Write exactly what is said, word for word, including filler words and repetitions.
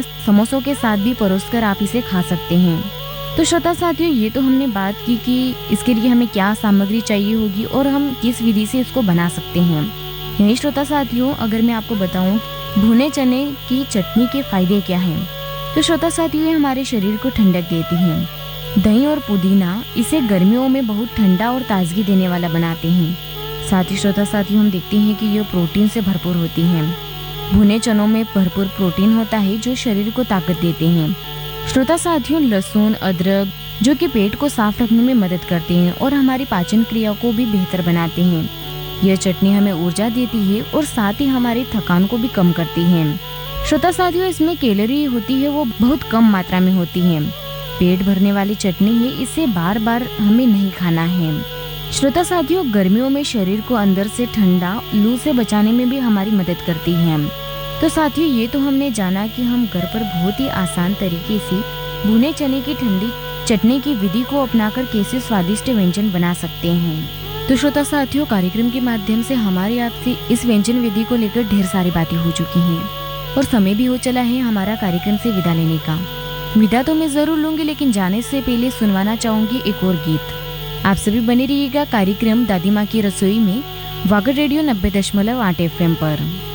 समोसों के साथ भी परोसकर आप इसे खा सकते हैं। तो श्रोता साथियों, ये तो हमने बात की कि इसके लिए हमें क्या सामग्री चाहिए होगी और हम किस विधि से इसको बना सकते हैं। यही श्रोता साथियों, अगर मैं आपको बताऊं भुने चने की चटनी के फायदे क्या हैं, तो श्रोता साथियों ये हमारे शरीर को ठंडक देती है। दही और पुदीना इसे गर्मियों में बहुत ठंडा और ताजगी देने वाला बनाते हैं। साथ ही श्रोता साथियों, हम देखते हैं कि ये प्रोटीन से भरपूर होती हैं। भुने चनों में भरपूर प्रोटीन होता है जो शरीर को ताकत देते हैं। श्रोता साथियों, लहसुन, अदरक जो कि पेट को साफ रखने में मदद करते हैं और हमारी पाचन क्रिया को भी बेहतर बनाते हैं। यह चटनी हमें ऊर्जा देती है और साथ ही हमारी थकान को भी कम करती है। श्रोता साथियों, इसमें कैलोरी होती है वो बहुत कम मात्रा में होती है। पेट भरने वाली चटनी है, इसे बार बार हमें नहीं खाना है। श्रोता साथियों, गर्मियों में शरीर को अंदर से ठंडा लू से बचाने में भी हमारी मदद करती है। तो साथियों, ये तो हमने जाना कि हम घर पर बहुत ही आसान तरीके से भुने चने की ठंडी चटनी की विधि को अपनाकर कैसे स्वादिष्ट व्यंजन बना सकते हैं। तो श्रोता साथियों, कार्यक्रम के माध्यम से हमारी आपसे इस व्यंजन विधि को लेकर ढेर सारी बातें हो चुकी हैं और समय भी हो चला है हमारा कार्यक्रम से विदा लेने का। विदा तो मैं जरूर लूंगी, लेकिन जाने से पहले सुनवाना चाहूंगी एक और गीत। आप सभी बने रहिएगा कार्यक्रम दादी माँ की रसोई में वागड़ रेडियो नब्बे दशमलव आठ एफ एम पर।